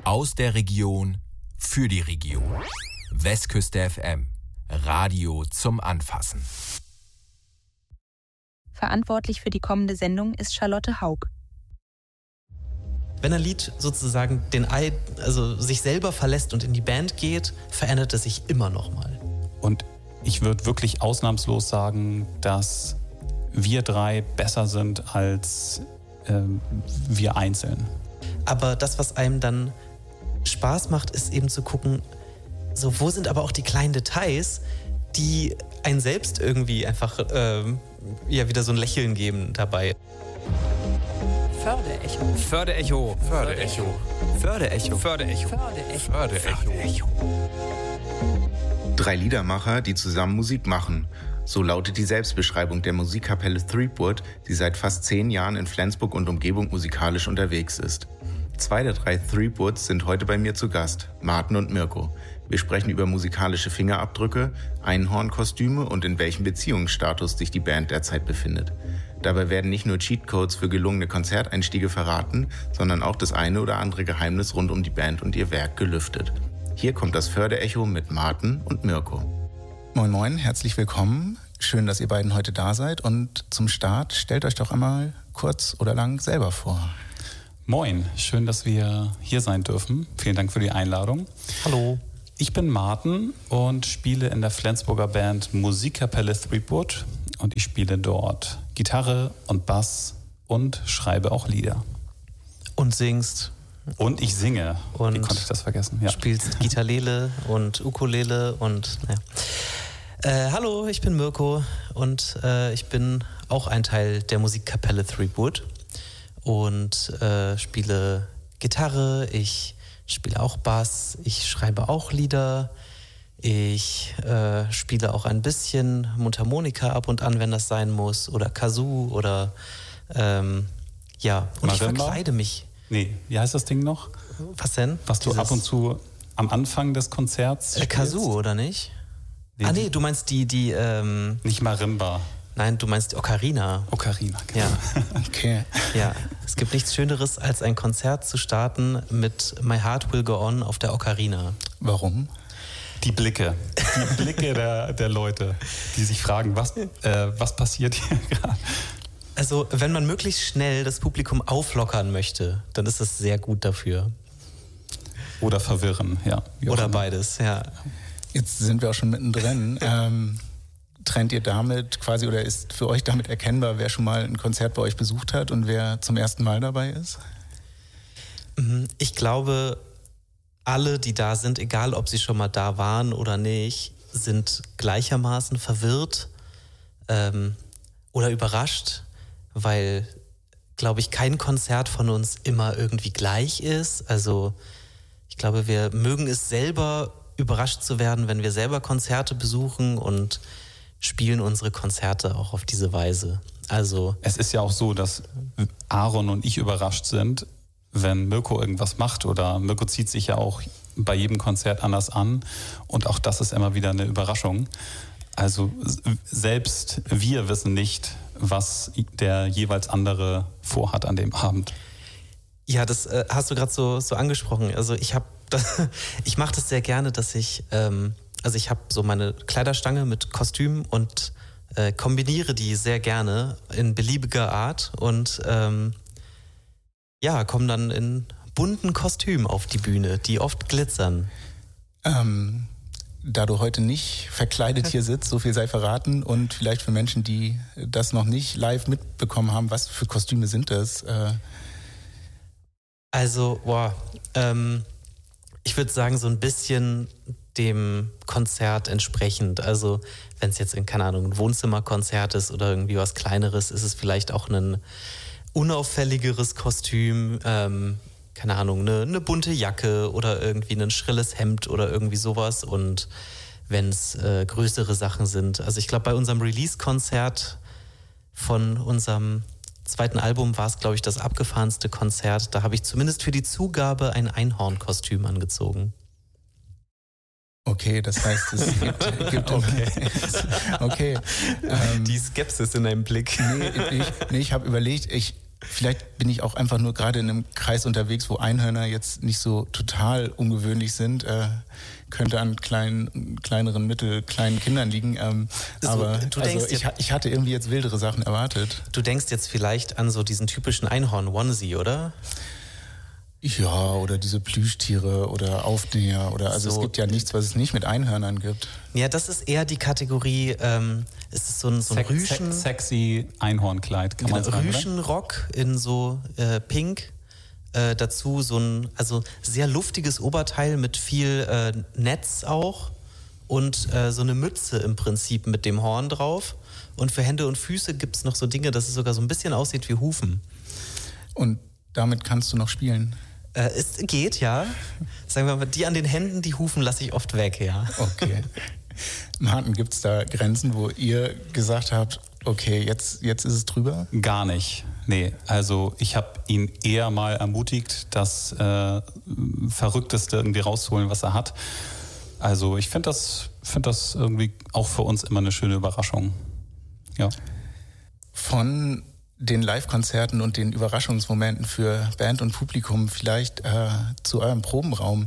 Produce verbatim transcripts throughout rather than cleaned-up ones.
Aus der Region, für die Region. Westküste F M. Radio zum Anfassen. Verantwortlich für die kommende Sendung ist Charlotte Haug. Wenn ein Lied sozusagen den Ei, also sich selber verlässt und in die Band geht, verändert es sich immer noch mal. Und ich würde wirklich ausnahmslos sagen, dass wir drei besser sind als äh, wir einzeln. Aber das, was einem dann Spaß macht, ist eben zu gucken, so wo sind aber auch die kleinen Details, die einen selbst irgendwie einfach ähm, ja, wieder so ein Lächeln geben dabei. Förderecho. Förderecho. Förderecho. Förderecho. Förderecho. Förderecho. Förderecho. Drei Liedermacher, die zusammen Musik machen. So lautet die Selbstbeschreibung der Musikkapelle Threepwood, die seit fast zehn Jahren in Flensburg und Umgebung musikalisch unterwegs ist. Zwei der drei Threepwoods sind heute bei mir zu Gast, Martin und Mirko. Wir sprechen über musikalische Fingerabdrücke, Einhornkostüme und in welchem Beziehungsstatus sich die Band derzeit befindet. Dabei werden nicht nur Cheatcodes für gelungene Konzerteinstiege verraten, sondern auch das eine oder andere Geheimnis rund um die Band und ihr Werk gelüftet. Hier kommt das Förderecho mit Martin und Mirko. Moin Moin, herzlich willkommen. Schön, dass ihr beiden heute da seid. Und zum Start stellt euch doch einmal kurz oder lang selber vor. Moin, schön, dass wir hier sein dürfen. Vielen Dank für die Einladung. Hallo. Ich bin Martin und spiele in der Flensburger Band Musikkapelle Threepwood. Und ich spiele dort Gitarre und Bass und schreibe auch Lieder. Und singst. Und ich singe. Und wie konnte ich das vergessen? Ja. Spielst Gitarrele und Ukulele und naja. Äh, hallo, ich bin Mirko und äh, ich bin auch ein Teil der Musikkapelle Threepwood und äh, spiele Gitarre, ich spiele auch Bass, ich schreibe auch Lieder, ich äh, spiele auch ein bisschen Mundharmonika ab und an, wenn das sein muss, oder Kazoo oder ähm, ja, und Marimba? Ich verkleide mich. Nee, wie heißt das Ding noch? Was denn? Was du Dieses ab und zu am Anfang des Konzerts äh, Kazoo, oder nicht? Nee, ah nee, du meinst die, die ähm, nicht Marimba. Nein, du meinst die Ocarina. Ocarina, genau. Ja. Okay. Ja, es gibt nichts Schöneres, als ein Konzert zu starten mit My Heart Will Go On auf der Ocarina. Warum? Die Blicke. Die Blicke der, der Leute, die sich fragen, was, äh, was passiert hier gerade? Also, wenn man möglichst schnell das Publikum auflockern möchte, dann ist das sehr gut dafür. Oder verwirren, ja. Oder beides, ja. Jetzt sind wir auch schon mittendrin. ähm, trennt ihr damit quasi oder ist für euch damit erkennbar, wer schon mal ein Konzert bei euch besucht hat und wer zum ersten Mal dabei ist? Ich glaube, alle, die da sind, egal ob sie schon mal da waren oder nicht, sind gleichermaßen verwirrt ähm, oder überrascht, weil, glaube ich, kein Konzert von uns immer irgendwie gleich ist. Also ich glaube, wir mögen es selber, überrascht zu werden, wenn wir selber Konzerte besuchen und spielen unsere Konzerte auch auf diese Weise. Also es ist ja auch so, dass Aaron und ich überrascht sind, wenn Mirko irgendwas macht, oder Mirko zieht sich ja auch bei jedem Konzert anders an und auch das ist immer wieder eine Überraschung. Also selbst wir wissen nicht, was der jeweils andere vorhat an dem Abend. Ja, das äh, hast du gerade so, so angesprochen. Also ich habe, ich mache das sehr gerne, dass ich, ähm, also ich habe so meine Kleiderstange mit Kostümen und äh, kombiniere die sehr gerne in beliebiger Art und ähm, ja, komme dann in bunten Kostümen auf die Bühne, die oft glitzern. Ähm, da du heute nicht verkleidet hier sitzt, so viel sei verraten, und vielleicht für Menschen, die das noch nicht live mitbekommen haben, was für Kostüme sind das? Äh Also, boah, ähm, ich würde sagen, so ein bisschen dem Konzert entsprechend. Also, wenn es jetzt in, keine Ahnung, ein Wohnzimmerkonzert ist oder irgendwie was Kleineres, ist es vielleicht auch ein unauffälligeres Kostüm, ähm, keine Ahnung, eine, eine bunte Jacke oder irgendwie ein schrilles Hemd oder irgendwie sowas. Und wenn es äh, größere Sachen sind, also ich glaube, bei unserem Release-Konzert von unserem zweiten Album war es, glaube ich, das abgefahrenste Konzert. Da habe ich zumindest für die Zugabe ein Einhornkostüm angezogen. Okay, das heißt, es gibt... gibt okay. okay. Ähm, die Skepsis in deinem Blick. Nee, ich, nee, ich habe überlegt, ich Vielleicht bin ich auch einfach nur gerade in einem Kreis unterwegs, wo Einhörner jetzt nicht so total ungewöhnlich sind. Äh, könnte an kleinen, kleineren, mittelkleinen Kindern liegen. Ähm, so, aber du also denkst ich, ich hatte irgendwie jetzt wildere Sachen erwartet. Du denkst jetzt vielleicht an so diesen typischen Einhorn-Onesie, oder? Ja, oder diese Plüschtiere oder Aufnäher oder also So. Es gibt ja nichts, was es nicht mit Einhörnern gibt. Ja, das ist eher die Kategorie, ähm, es ist so ein, so ein Sex, Rüschen, sex, sexy Einhornkleid, kann genau, man sagen, oder? Rüschenrock in so äh, pink. Äh, dazu so ein also sehr luftiges Oberteil mit viel äh, Netz auch und äh, so eine Mütze im Prinzip mit dem Horn drauf. Und für Hände und Füße gibt es noch so Dinge, dass es sogar so ein bisschen aussieht wie Hufen. Und damit kannst du noch spielen. Äh, es geht, ja. Sagen wir mal, die an den Händen, die Hufen lasse ich oft weg, ja. Okay. Martin, gibt es da Grenzen, wo ihr gesagt habt, okay, jetzt, jetzt ist es drüber? Gar nicht. Nee, also ich habe ihn eher mal ermutigt, das äh, Verrückteste irgendwie rauszuholen, was er hat. Also ich finde das, find das irgendwie auch für uns immer eine schöne Überraschung. Ja. Von den Live-Konzerten und den Überraschungsmomenten für Band und Publikum vielleicht äh, zu eurem Probenraum.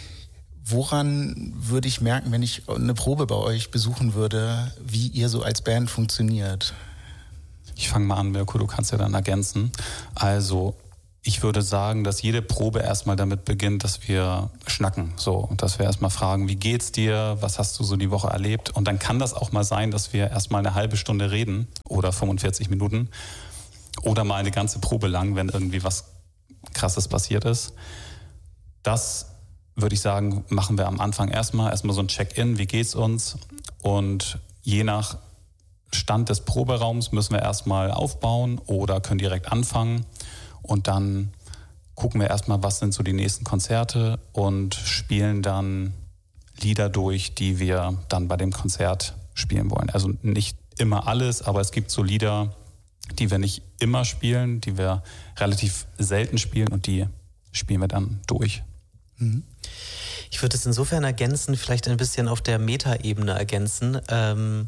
Woran würde ich merken, wenn ich eine Probe bei euch besuchen würde, wie ihr so als Band funktioniert? Ich fange mal an, Mirko, du kannst ja dann ergänzen. Also ich würde sagen, dass jede Probe erstmal damit beginnt, dass wir schnacken. So, und dass wir erstmal fragen, wie geht's dir, was hast du so die Woche erlebt? Und dann kann das auch mal sein, dass wir erstmal eine halbe Stunde reden oder fünfundvierzig Minuten oder mal eine ganze Probe lang, wenn irgendwie was Krasses passiert ist. Das würde ich sagen, machen wir am Anfang erstmal, erstmal so ein Check-in, wie geht's uns? Und je nach Stand des Proberaums müssen wir erstmal aufbauen oder können direkt anfangen. Und dann gucken wir erstmal, was sind so die nächsten Konzerte und spielen dann Lieder durch, die wir dann bei dem Konzert spielen wollen. Also nicht immer alles, aber es gibt so Lieder, die wir nicht immer spielen, die wir relativ selten spielen und die spielen wir dann durch. Mhm. Ich würde es insofern ergänzen, vielleicht ein bisschen auf der Metaebene ergänzen. Ähm,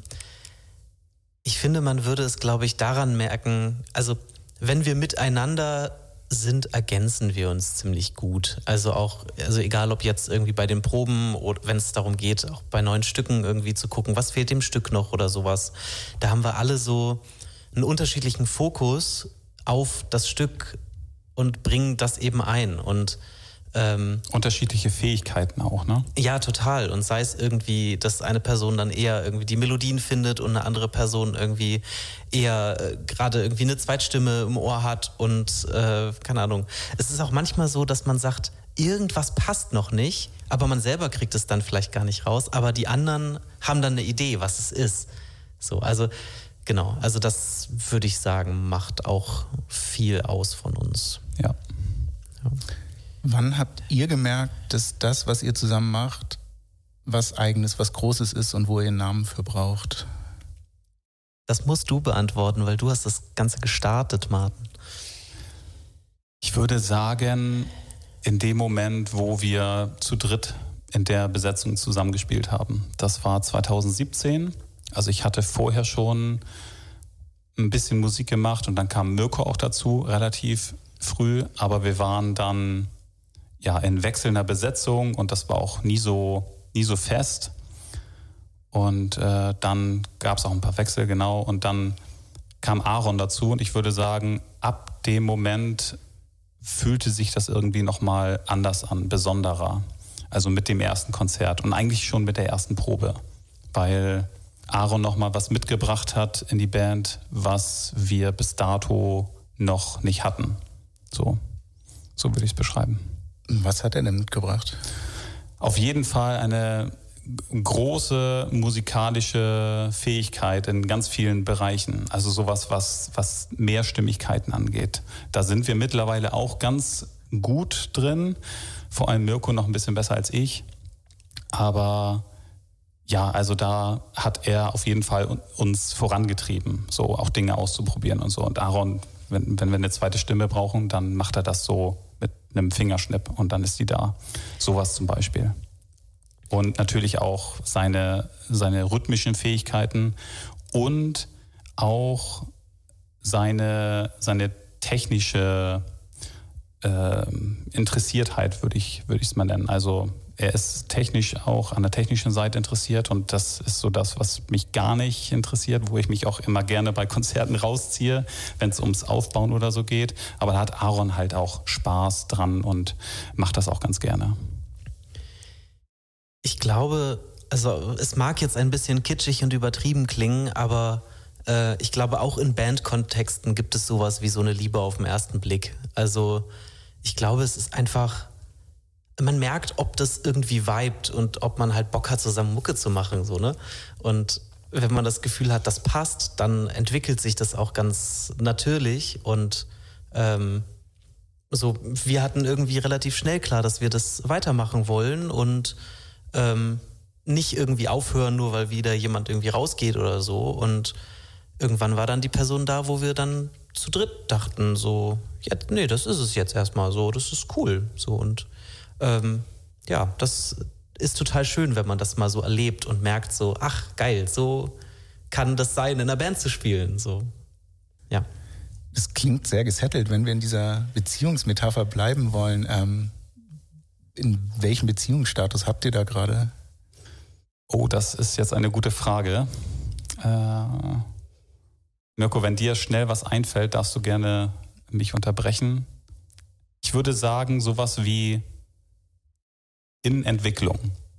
ich finde, man würde es, glaube ich, daran merken, also wenn wir miteinander sind, ergänzen wir uns ziemlich gut. Also auch, also egal ob jetzt irgendwie bei den Proben oder wenn es darum geht, auch bei neuen Stücken irgendwie zu gucken, was fehlt dem Stück noch oder sowas. Da haben wir alle so einen unterschiedlichen Fokus auf das Stück und bringen das eben ein. Und ähm, unterschiedliche Fähigkeiten auch, ne? ja, total. Und sei es irgendwie, dass eine Person dann eher irgendwie die Melodien findet und eine andere Person irgendwie eher äh, gerade irgendwie eine Zweitstimme im Ohr hat und äh, keine Ahnung. Es ist auch manchmal so, dass man sagt, irgendwas passt noch nicht, aber man selber kriegt es dann vielleicht gar nicht raus, aber die anderen haben dann eine Idee, was es ist. So, also genau, also das würde ich sagen, macht auch viel aus von uns. Ja. Ja. Wann habt ihr gemerkt, dass das, was ihr zusammen macht, was Eigenes, was Großes ist und wo ihr einen Namen für braucht? Das musst du beantworten, weil du hast das Ganze gestartet, Martin. Ich würde sagen, in dem Moment, wo wir zu dritt in der Besetzung zusammengespielt haben. Das war zweitausendsiebzehn. Also ich hatte vorher schon ein bisschen Musik gemacht und dann kam Mirko auch dazu, relativ früh. Aber wir waren dann ja in wechselnder Besetzung und das war auch nie so, nie so fest. Und äh, dann gab es auch ein paar Wechsel, genau. Und dann kam Aaron dazu und ich würde sagen, ab dem Moment fühlte sich das irgendwie nochmal anders an, besonderer. Also mit dem ersten Konzert und eigentlich schon mit der ersten Probe, weil Aaron nochmal was mitgebracht hat in die Band, was wir bis dato noch nicht hatten. So, so würde ich es beschreiben. Was hat er denn mitgebracht? Auf jeden Fall eine große musikalische Fähigkeit in ganz vielen Bereichen. Also sowas, was, was Mehrstimmigkeiten angeht. Da sind wir mittlerweile auch ganz gut drin. Vor allem Mirko noch ein bisschen besser als ich. Aber ja, also da hat er auf jeden Fall uns vorangetrieben, so auch Dinge auszuprobieren und so. Und Aaron, wenn, wenn wir eine zweite Stimme brauchen, dann macht er das so mit einem Fingerschnipp und dann ist die da. Sowas zum Beispiel. Und natürlich auch seine, seine rhythmischen Fähigkeiten und auch seine, seine technische äh, Interessiertheit, würde ich würde ich es mal nennen. Also er ist technisch auch an der technischen Seite interessiert und das ist so das, was mich gar nicht interessiert, wo ich mich auch immer gerne bei Konzerten rausziehe, wenn es ums Aufbauen oder so geht. Aber da hat Aaron halt auch Spaß dran und macht das auch ganz gerne. Ich glaube, also es mag jetzt ein bisschen kitschig und übertrieben klingen, aber äh, ich glaube auch in Bandkontexten gibt es sowas wie so eine Liebe auf den ersten Blick. Also ich glaube, es ist einfach, man merkt, ob das irgendwie vibet und ob man halt Bock hat, zusammen Mucke zu machen, so, ne? Und wenn man das Gefühl hat, das passt, dann entwickelt sich das auch ganz natürlich und ähm, so, wir hatten irgendwie relativ schnell klar, dass wir das weitermachen wollen und ähm, nicht irgendwie aufhören, nur weil wieder jemand irgendwie rausgeht oder so. Und irgendwann war dann die Person da, wo wir dann zu dritt dachten, so, ja, nee, das ist es jetzt erstmal so, das ist cool. So und ähm, ja, das ist total schön, wenn man das mal so erlebt und merkt so, ach geil, so kann das sein, in einer Band zu spielen. So, ja. Das klingt sehr gesettelt, wenn wir in dieser Beziehungsmetapher bleiben wollen. Ähm, in welchem Beziehungsstatus habt ihr da gerade? Oh, das ist jetzt eine gute Frage. Äh, Mirko, wenn dir schnell was einfällt, darfst du gerne mich unterbrechen. Ich würde sagen, sowas wie in Entwicklung.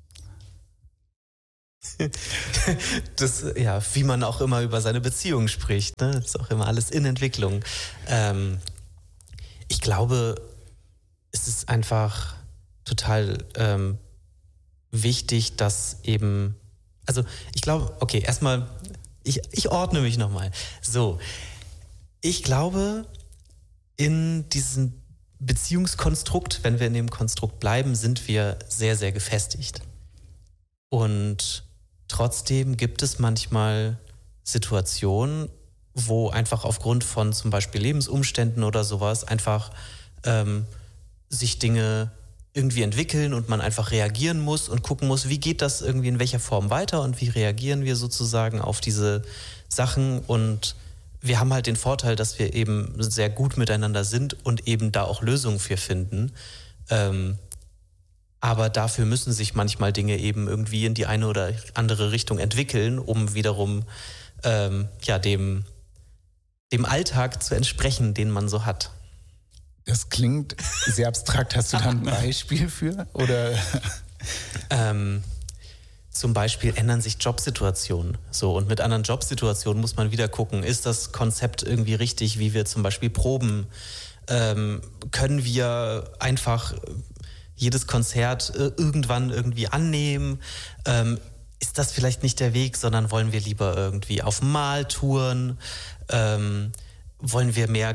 Das, ja, wie man auch immer über seine Beziehung spricht, ne? Das ist auch immer alles in Entwicklung. Ähm, ich glaube, es ist einfach total ähm, wichtig, dass eben, also ich glaube, okay, erstmal, ich, ich ordne mich nochmal. So, ich glaube, in diesem Beziehungskonstrukt, wenn wir in dem Konstrukt bleiben, sind wir sehr, sehr gefestigt. Und trotzdem gibt es manchmal Situationen, wo einfach aufgrund von zum Beispiel Lebensumständen oder sowas einfach ähm, sich Dinge irgendwie entwickeln und man einfach reagieren muss und gucken muss, wie geht das irgendwie in welcher Form weiter und wie reagieren wir sozusagen auf diese Sachen. Und wir haben halt den Vorteil, dass wir eben sehr gut miteinander sind und eben da auch Lösungen für finden. Ähm, aber dafür müssen sich manchmal Dinge eben irgendwie in die eine oder andere Richtung entwickeln, um wiederum ähm, ja, dem, dem Alltag zu entsprechen, den man so hat. Das klingt sehr abstrakt. Hast du da ein Beispiel für? Oder? Ähm, zum Beispiel ändern sich Jobsituationen. So, und mit anderen Jobsituationen muss man wieder gucken, ist das Konzept irgendwie richtig, wie wir zum Beispiel proben? Ähm, können wir einfach jedes Konzert äh, irgendwann irgendwie annehmen? Ähm, ist das vielleicht nicht der Weg, sondern wollen wir lieber irgendwie auf Mal touren? Ähm, wollen wir mehr